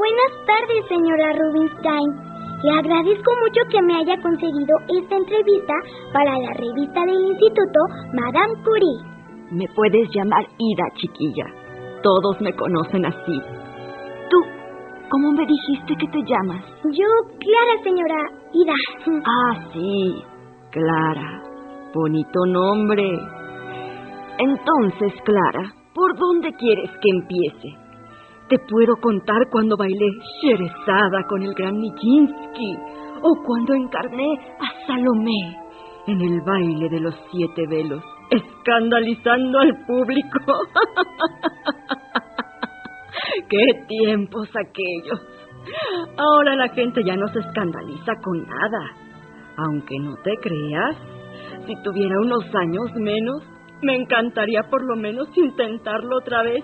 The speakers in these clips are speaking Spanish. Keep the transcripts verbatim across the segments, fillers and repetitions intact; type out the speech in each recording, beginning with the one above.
Buenas tardes, señora Rubinstein. Le agradezco mucho que me haya conseguido esta entrevista para la revista del Instituto Madame Curie. Me puedes llamar Ida, chiquilla. Todos me conocen así. ¿Tú cómo me dijiste que te llamas? Yo, Clara, señora Ida. Ah, sí, Clara. Bonito nombre. Entonces, Clara, ¿por dónde quieres que empiece? Te puedo contar cuando bailé Sherezada con el gran Nijinsky, o cuando encarné a Salomé en el baile de los siete velos, escandalizando al público. ¡Qué tiempos aquellos! Ahora la gente ya no se escandaliza con nada. Aunque no te creas, si tuviera unos años menos, me encantaría por lo menos intentarlo otra vez.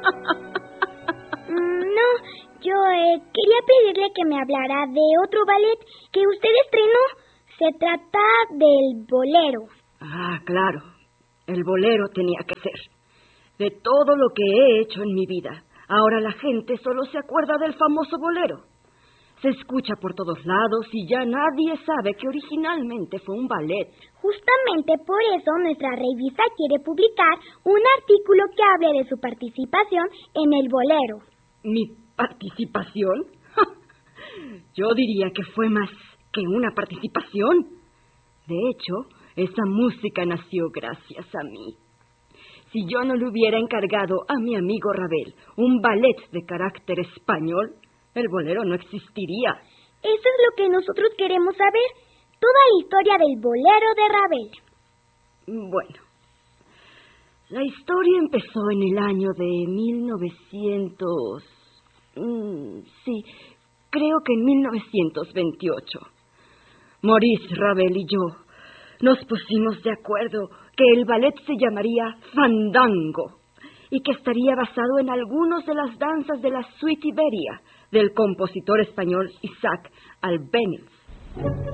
No, yo eh, quería pedirle que me hablara de otro ballet que usted estrenó. Se trata del bolero. Ah, claro. El bolero tenía que ser. De todo lo que he hecho en mi vida, ahora la gente solo se acuerda del famoso bolero. Se escucha por todos lados y ya nadie sabe que originalmente fue un ballet. Justamente por eso nuestra revista quiere publicar un artículo que hable de su participación en el bolero. ¿Mi participación? Yo diría que fue más que una participación. De hecho, esa música nació gracias a mí. Si yo no le hubiera encargado a mi amigo Ravel un ballet de carácter español, el bolero no existiría. Eso es lo que nosotros queremos saber, toda la historia del bolero de Ravel. Bueno, la historia empezó en el año de mil novecientos... Mm, sí, creo que en mil novecientos veintiocho. Maurice Ravel y yo nos pusimos de acuerdo que el ballet se llamaría Fandango y que estaría basado en algunas de las danzas de la Suite Iberia del compositor español Isaac Albéniz.